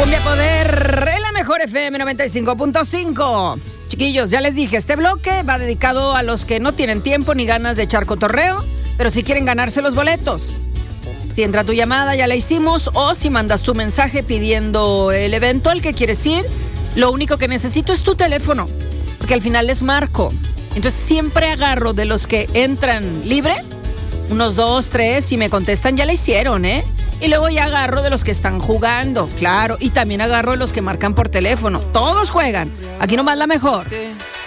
Cumbia Poder, en la mejor FM 95.5. Chiquillos, ya les dije, este bloque va dedicado a los que no tienen tiempo ni ganas de echar cotorreo, pero si quieren ganarse los boletos. Si entra tu llamada, ya la hicimos, o si mandas tu mensaje pidiendo el evento al que quieres ir, lo único que necesito es tu teléfono, porque al final les marco. Entonces siempre agarro de los que entran libre, unos 2, 3, y me contestan, ya la hicieron, ¿eh? Y luego ya agarro de los que están jugando, claro, y también agarro de los que marcan por teléfono. Todos juegan, aquí nomás la mejor.